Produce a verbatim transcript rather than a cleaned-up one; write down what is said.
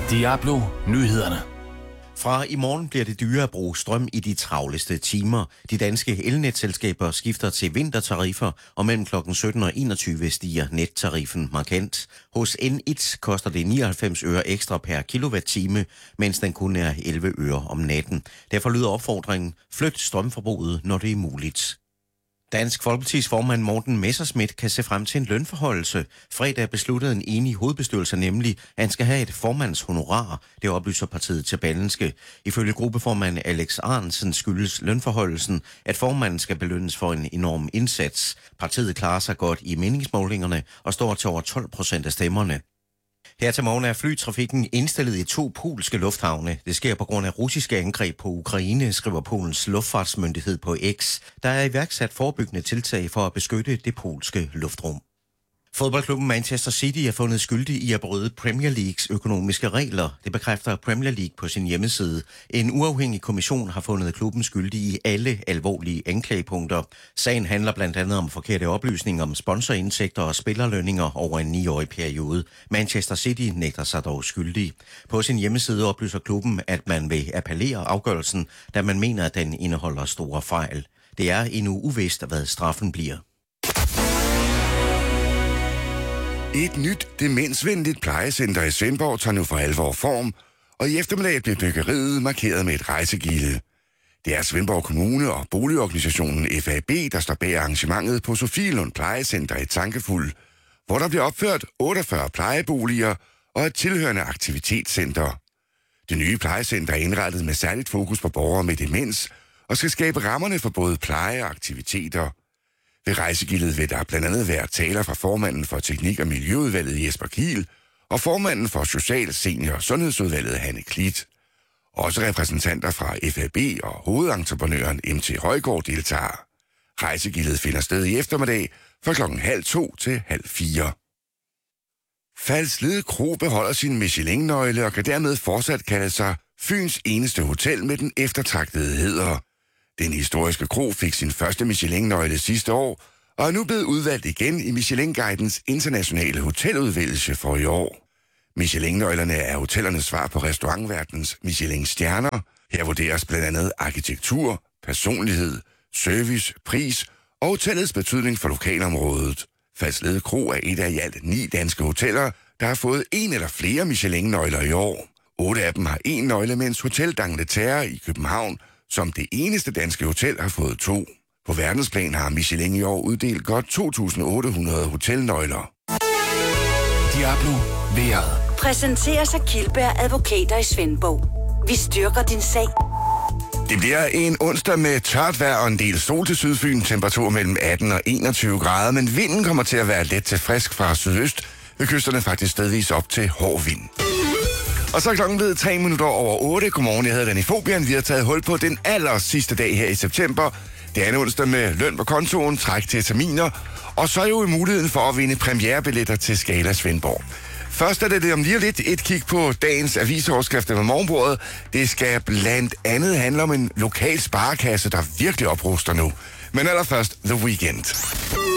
Diablo Nyhederne. Fra i morgen bliver det dyrere at bruge strøm i de travleste timer. De danske elnetselskaber skifter til vintertariffer, og mellem klokken sytten og enogtyve stiger nettariffen markant. Hos N et koster det nioghalvfems øre ekstra per kilowatt-time, mens den kun er elleve øre om natten. Derfor lyder opfordringen: flyt strømforbruget, når det er muligt. Dansk Folkepartis formand Morten Messerschmidt kan se frem til en lønforhøjelse. Fredag besluttede en enig hovedbestyrelse nemlig, at han skal have et formandshonorar. Det oplyser partiet til Berlingske. Ifølge gruppeformand Alex Ahrendtsen skyldes lønforhøjelsen, at formanden skal belønnes for en enorm indsats. Partiet klarer sig godt i meningsmålingerne og står til over tolv procent af stemmerne. Her til morgen er flytrafikken indstillet i to polske lufthavne. Det sker på grund af russiske angreb på Ukraine, skriver Polens luftfartsmyndighed på X. Der er iværksat forebyggende tiltag for at beskytte det polske luftrum. Fodboldklubben Manchester City er fundet skyldig i at bryde Premier Leagues økonomiske regler. Det bekræfter Premier League på sin hjemmeside. En uafhængig kommission har fundet klubben skyldig i alle alvorlige anklagepunkter. Sagen handler blandt andet om forkerte oplysninger om sponsorindtægter og spillerlønninger over en niårig periode. Manchester City nægter sig dog skyldig. På sin hjemmeside oplyser klubben, at man vil appellere afgørelsen, da man mener, at den indeholder store fejl. Det er endnu uvist, hvad straffen bliver. Et nyt demensvenligt plejecenter i Svendborg tager nu for alvor form, og i eftermiddag bliver byggeriet markeret med et rejsegilde. Det er Svendborg Kommune og boligorganisationen F A B, der står bag arrangementet på Sofielund Plejecenter i Tankefuld, hvor der bliver opført otteogfyrre plejeboliger og et tilhørende aktivitetscenter. Det nye plejecenter er indrettet med særligt fokus på borgere med demens og skal skabe rammerne for både pleje og aktiviteter. Ved rejsegildet vil der blandt andet være taler fra formanden for Teknik- og Miljøudvalget Jesper Kiel og formanden for Social-, Senior- og Sundhedsudvalget Hanne Klit. Også repræsentanter fra F A B og hovedentreprenøren M T Højgaard deltager. Rejsegildet finder sted i eftermiddag fra klokken halv to til halv fire. Falsled Kro beholder sin Michelin-nøgle og kan dermed fortsat kalde sig Fyns eneste hotel med den eftertragtede hæder. Den historiske kro fik sin første Michelin-nøgle sidste år, og er nu blevet udvalgt igen i Michelin-guidens internationale hoteludvælgelse for i år. Michelin-nøglerne er hotellernes svar på restaurantverdens Michelin-stjerner. Her vurderes blandt andet arkitektur, personlighed, service, pris og hotellets betydning for lokalområdet. Falsled Kro er et af i alt ni danske hoteller, der har fået en eller flere Michelin-nøgler i år. Otte af dem har en nøgle, mens Hotel d'Angleterre i København som det eneste danske hotel har fået to. På verdensplan har Michelin i år uddelt godt to tusind otte hundrede hotelnøgler. Diablo vejret. Præsenteres af Kildberg Advokater i Svendborg. Vi styrker din sag. Det bliver en onsdag med tørt vejr og en del sol til Sydfyn. Temperatur mellem atten og enogtyve grader, men vinden kommer til at være let til frisk fra sydøst. Ved kysterne faktisk stedvis op til hård vind. Og så er klokken blevet tre minutter over otte. Godmorgen, jeg hedder Danny Fobian. Vi har taget hul på den aller sidste dag her i september. Det er en onsdag med løn på kontoen, træk til terminer, og så er jo muligheden for at vinde premierebilletter til Scala Svendborg. Først er det det om lige lidt et kig på dagens avisoverskrifter med morgenbordet. Det skal blandt andet handle om en lokal sparekasse, der virkelig opruster nu. Men allerførst The Weekend.